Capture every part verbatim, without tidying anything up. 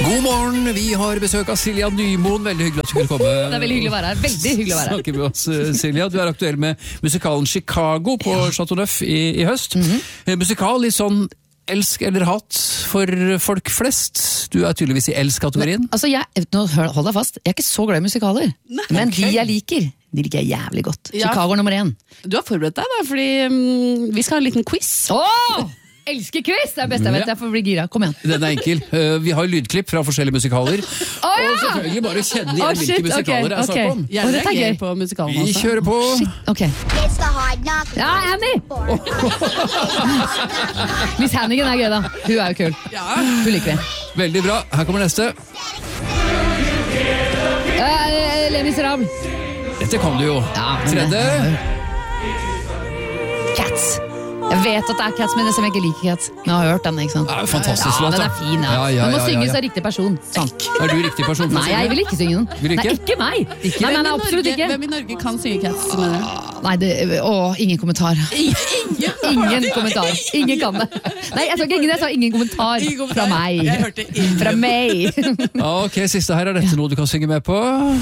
God morgen, vi har besøk av Silja Nymoen. Veldig hyggelig at du kunne komme. Det er veldig hyggelig å være her. Veldig hyggelig å være her. Snakker med oss, Silja. Du er aktuell med musikalen Chicago på ja. Chateau Neuf i, i høst. Mm-hmm. Musikal litt sånn elsk eller hat for folk flest. Du er tydeligvis i elsk-kategorien. Altså, jeg, nå hold deg fast. Jeg er ikke så glad i musikaler. Nei, men okay. de jeg liker, de liker jeg jævlig godt. Ja. Chicago nummer én. Du har forberedt deg da, fordi um, vi skal ha en liten quiz. Åh! Elsker quiz! Det er best jeg vet, jeg får bli gira. Kom igjen. Den er enkel. Uh, vi har lydklipp fra forskjellige musikaler. Oh, ja! Og selvfølgelig bare kjenne igjen oh, hvilke musikaler det er snakk om. Jeg oh, reagerer på musikalen også. Vi kjører på. Shit, ok. Ja, Annie! Miss Hannigan er gøy da. Hun er jo kul. Ja. Hun liker vi. Veldig bra. Her kommer neste. Uh, Les Misérables. Dette kom du jo. Ja, Tredje. Cats. Jeg vet at det er Cats, men jeg ikke liker Cats. Men jeg har hørt den, ikke sant? Ja, fantastisk ja, låt. Den er fin, ja. ja, ja Den må ja, synges ja, ja. av riktig person. Sånn. Er du riktig person for å Nei, jeg vil ikke synge den. Vil ikke? Nei, ikke meg. Ikke. Nei, nei, nei, absolutt ikke. Hvem i Norge kan synge Cats? Ah, nei, det, å, ingen kommentar. Ingen, ingen kommentar. Ingen kan det. Nei, jeg sa ikke ingen, jeg sa ingen kommentar. Ingen kommentar. Fra meg. Jeg hørte ingen. Fra meg. Ok, siste her. Er dette noe du kan synge med på?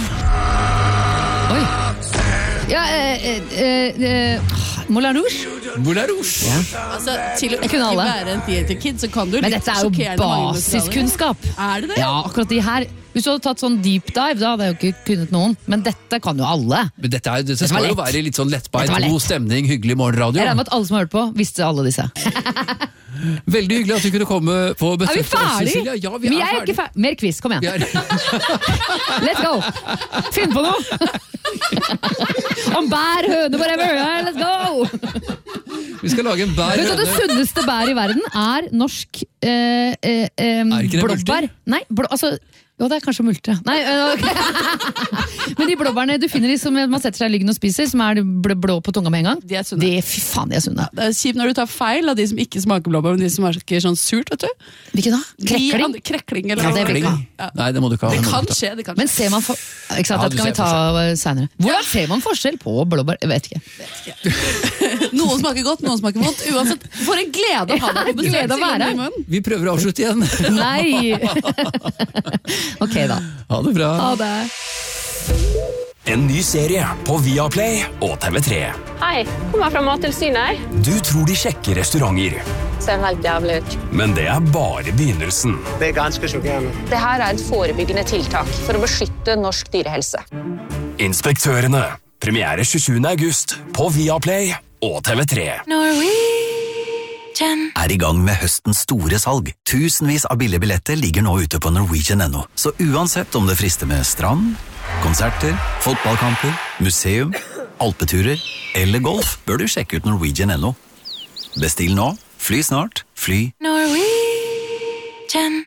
Oi. Ja, eh, eh, eh, Moulin Rouge. Moulin Rouge. Ja. Altså, til å ikke være en theater kid, så kan du men dette er jo basiskunnskap. Er det det? Ja, akkurat de her. Hvis du hadde tatt sånn deep dive, da hadde jeg jo ikke kunnet noen. Men dette kan jo alle. Men dette, er, dette skal jo være litt sånn lettbeint, god stemning, hyggelig morgenradio. Jeg regner med at alle som har hørt på, visste alle disse. Veldig hyggelig at du kunne komme på besøk. Er vi ferdig? Ja, vi Men er jeg er ferdig. ikke ferdig. Mer quiz, kom igjen. Let's go! Finn på noe! Om bær, høne, whatever. Let's go! Vi skal lage en bær, høne. Vet du, det sunneste bær i verden er norsk eh, eh, eh, er ikke det blåbær. Nei, blå, altså... Jo, det er kanskje multer. Nei, okay. Men de blåbærene du finner i som man setter seg i lyggen og spiser, som er blå, blå på tunga med en gang, de er sunne. De, fy faen, de er sunne. Det er kjipt når du tar feil av de som ikke smaker blåbær, men de som smaker sånn surt, vet du. Hvilke da? Krekling? De, krekling eller ja, det vil ikke ja. Nei, det må du ikke ha. Det kan kan skje, det kan skje. Men ser man for... Ikke sant, ja, dette kan vi ta senere. Hvordan ser man forskjell på blåbær? Jeg vet ikke. Vet ikke. Noen smaker godt, noen smaker vondt. Uansett, for en glede å ha deg på besøk. Glede å være her. Vi prøver å avslutte igjen. Nei. Ok da. Ha det bra. Ha det. En ny serie på Viaplay og T V tre. Hei, kommer fra Mattilsynet. Du tror de sjekker restauranter. Ser helt jævlig ut. Men det er bare begynnelsen. Det er ganske sjokkerende. Det her er et forebyggende tiltak for å beskytte norsk dyrehelse. Inspektørene. Premiere tjuesjuende august på Viaplay og T V tre. Norwegian er i gang med høstens store salg. Tusenvis av billige billetter ligger nå ute på Norwegian punkt no. Så uansett om det frister med strand, konserter, fotballkamper, museum, alpeturer eller golf, bør du sjekke ut Norwegian punkt no. Bestill nå, fly snart, fly Norwegian.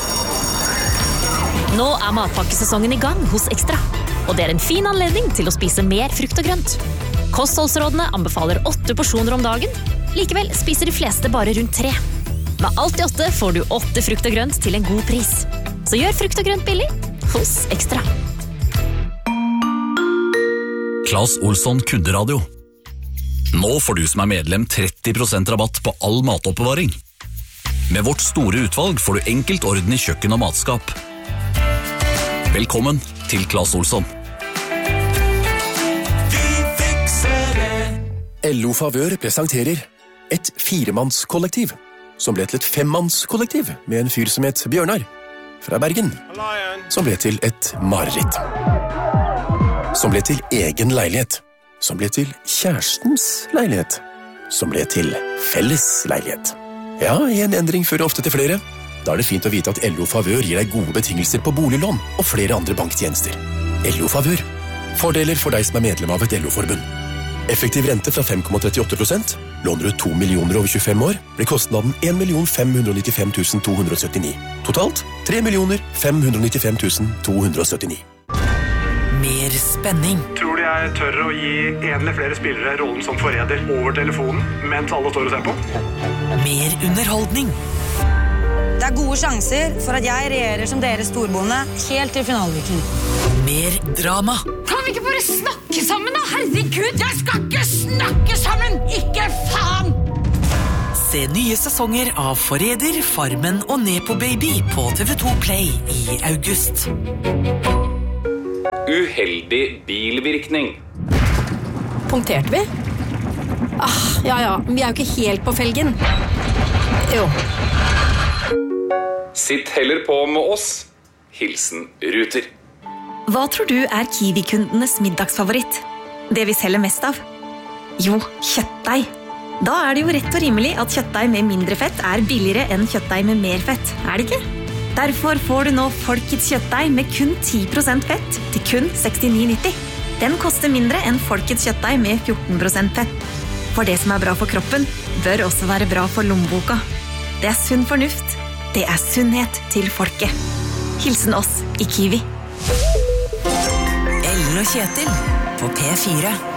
Nå er matpakkesesongen i gang hos Ekstra. Og det er en fin anledning til å spise mer frukt og grønt. Kostholdsrådene anbefaler åtte porsjoner om dagen. Likevel spiser de fleste bare rundt tre. Med alt i åtte får du åtte frukt og grønt til en god pris. Så gjør frukt og grønt billig hos Ekstra. Claes Olsson Kunderadio. Nå får du som er medlem tretti prosent rabatt på all matoppbevaring. Med vårt store utvalg får du enkelt orden i kjøkken og matskap. Velkommen til Claes Olsson. L O Favør presenterer et firemannskollektiv, som ble til et femmannskollektiv med en fyr som het Bjørnar, fra Bergen, som ble til et mareritt. Som ble til egen leilighet, som ble til kjærestens leilighet, som ble til felles leilighet. Ja, en endring fører ofte til flere. Da er det fint å vite at L O Favør gir deg gode betingelser på boliglån og flere andre banktjenester. L O Favør. Fordeler for deg som er medlem av et L O-forbund. Effektiv rente fra fem komma trettiåtte prosent. Låner du to millioner over tjuefem år, blir kostnaden en million fem hundre nittifem tusen to hundre syttini. Totalt tre millioner fem hundre nittifem tusen to hundre syttini. Mer spenning. Tror du jeg tør å gi en eller flere spillere rollen som forræder over telefonen mens alle står og ser på? Mer underholdning. Det er gode sjanser for at jeg regjerer som deres storbonde helt til finaleviken. Mer drama. Kan vi ikke bare snakke sammen da? Herregud, jeg skal ikke snakke sammen! Ikke faen! Se nye sesonger av Forræder, Farmen og Nepo Baby på T V to Play i august. Uheldig bilvirkning. Punkterte vi? Ah, ja, ja, vi er jo ikke helt på felgen. Jo. Sitt heller på med oss. Hilsen Ruter. Hva tror du er Kiwi-kundenes middagsfavoritt? Det vi selger mest av? Jo, kjøttdeig. Da er det jo rett og rimelig at kjøttdeig med mindre fett er billigere enn kjøttdeig med mer fett, er det ikke? Derfor får du nå Folkets kjøttdeig med kun ti prosent fett til kun sekstini nitti. Den koster mindre enn Folkets kjøttdeig med fjorten prosent fett. For det som er bra for kroppen, bør også være bra for lommeboka. Det er sunn fornuft. Det er sunnhet til folket. Hilsen oss i Kiwi. Ellen og Kjetil på P fire.